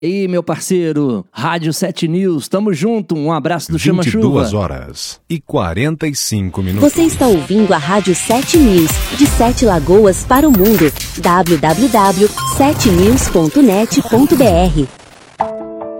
E meu parceiro, Rádio 7 News, tamo junto, um abraço do Chama-Chuva. 22h45. Você está ouvindo a Rádio 7 News, de 7 Lagoas para o mundo, www.7news.net.br.